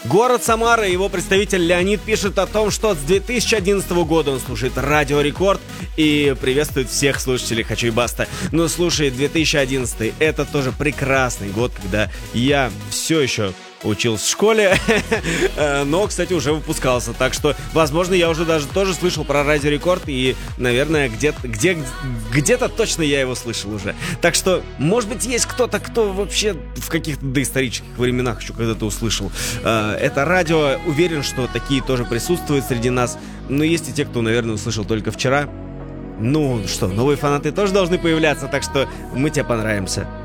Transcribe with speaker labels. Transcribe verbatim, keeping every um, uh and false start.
Speaker 1: Город Самара, его представитель Леонид пишет о том, что с две тысячи одиннадцатого года он слушает Радио Рекорд и приветствует всех слушателей «Хочу и баста». Но слушай, две тысячи одиннадцатый — это тоже прекрасный год, когда я все еще учился в школе, но, кстати, уже выпускался. Так что, возможно, я уже даже тоже слышал про Радио Рекорд, и, наверное, где-то, где, где-то точно я его слышал уже. Так что, может быть, есть кто-то, кто вообще в каких-то доисторических временах еще когда-то услышал это радио. Уверен, что такие тоже присутствуют среди нас. Но есть и те, кто, наверное, услышал только вчера. Ну что, новые фанаты тоже должны появляться, так что мы тебе понравимся.